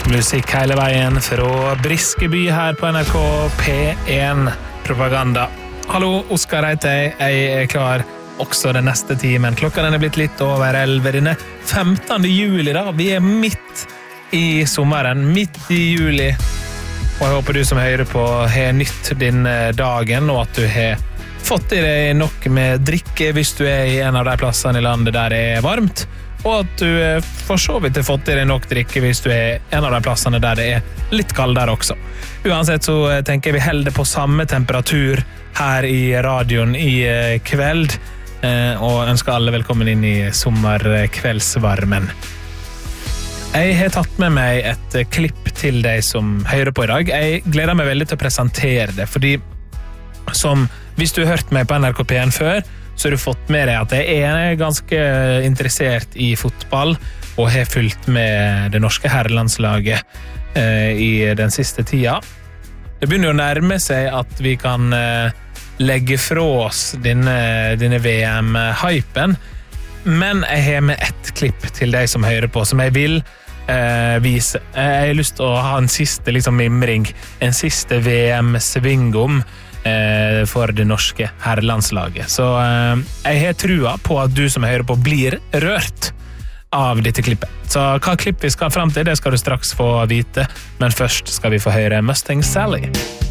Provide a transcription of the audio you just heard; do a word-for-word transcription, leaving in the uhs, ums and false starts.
Musikk hele veien fra Briskeby her på N R K P én Propaganda. Hallo, Oskar heter jeg. Jeg er klar også den neste timen. Klokka den er blitt litt over elleve. Denne femtende juli da. Vi er midt i sommeren, midt i juli. Og jeg håper du som hører på har nytt din dagen, og at du har fått i deg nok med drikke hvis du er i en av de plassene i landet der det er varmt, og at du for så vidt har fått i deg nok drikke hvis du er en av de plassene der det er litt kaldere også. Uansett så tenker jeg vi holder på samme temperatur her i radioen i kveld, og ønsker alle velkommen inn i sommerkveldsvarmen. Jeg har tatt med meg et klipp til deg som hører på i dag. Jeg gleder meg veldig til å presentere det, fordi som, hvis du har hørt meg på N R K P én før, så har du fått med deg at jeg er ganske interessert i fotball, og har fulgt med det norske herrelandslaget eh, i den siste tida. Det begynner å nærme seg at vi kan eh, legge fra oss denne, denne V M-hypen, men jeg har med ett klipp til deg som hører på, som jeg vil eh, vise. Jeg har lyst til å ha en siste liksom, mimring, en siste V M-svingom eh, for det norske herrelandslaget. Så eh, jeg har trua på at du som hører på blir rørt av dette klippet. Så hva klipp vi skal frem til, det skal du straks få vite, men først skal vi få høre Mustang Sally.